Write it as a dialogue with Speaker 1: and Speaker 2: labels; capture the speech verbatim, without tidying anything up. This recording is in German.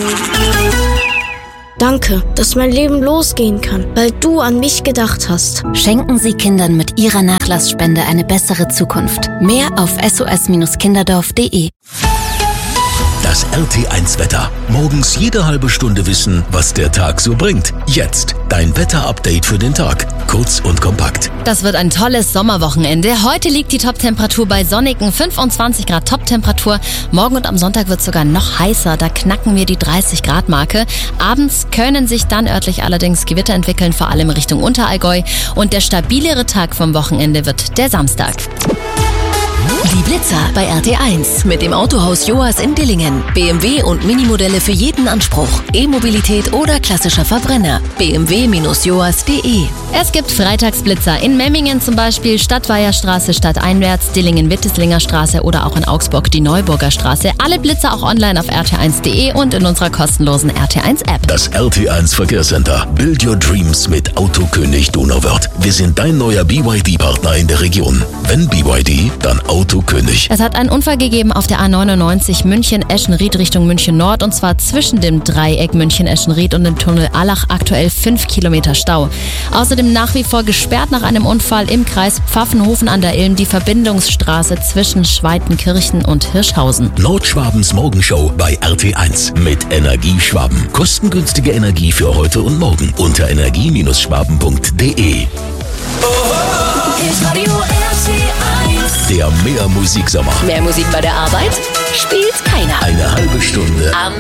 Speaker 1: Danke, dass mein Leben losgehen kann, weil du an mich gedacht hast.
Speaker 2: Schenken Sie Kindern mit Ihrer Nachlassspende eine bessere Zukunft. Mehr auf s o s kinderdorf punkt d e.
Speaker 3: Das R T eins Wetter. Morgens jede halbe Stunde wissen, was der Tag so bringt. Jetzt dein Wetter-Update für den Tag. Kurz und kompakt.
Speaker 4: Das wird ein tolles Sommerwochenende. Heute liegt die Toptemperatur bei sonnigen fünfundzwanzig Grad Toptemperatur. Morgen und am Sonntag wird es sogar noch heißer. Da knacken wir die dreißig Grad Marke. Abends können sich dann örtlich allerdings Gewitter entwickeln, vor allem Richtung Unterallgäu. Und der stabilere Tag vom Wochenende wird der Samstag.
Speaker 2: Die Blitzer bei R T eins mit dem Autohaus Joas in Dillingen. B M W und Minimodelle für jeden Anspruch. E-Mobilität oder klassischer Verbrenner. b m w Bindestrich joas punkt d e.
Speaker 4: Es gibt Freitagsblitzer in Memmingen zum Beispiel, Stadtweiherstraße, Stadteinwärts, Dillingen-Witteslinger Straße oder auch in Augsburg die Neuburger Straße. Alle Blitzer auch online auf r t eins punkt d e und in unserer kostenlosen R T eins App.
Speaker 3: Das R T eins Verkehrscenter. Build your dreams mit Autokönig Donauwörth. Wir sind dein neuer B Y D-Partner in der Region. Wenn B Y D, dann Autokönig.
Speaker 4: Es hat einen Unfall gegeben auf der A neunundneunzig München-Eschenried Richtung München Nord und zwar zwischen dem Dreieck München-Eschenried und dem Tunnel Allach, aktuell fünf Kilometer Stau. Außerdem nach wie vor gesperrt nach einem Unfall im Kreis Pfaffenhofen an der Ilm die Verbindungsstraße zwischen Schweitenkirchen und Hirschhausen.
Speaker 3: Nordschwabens Morgenshow bei R T eins mit Energie Schwaben. Kostengünstige Energie für heute und morgen unter energie Schwaben punkt d e. Der Mehr Musiksommer.
Speaker 2: Mehr Musik bei der Arbeit? Spielt keiner.
Speaker 3: Eine halbe Stunde
Speaker 2: Am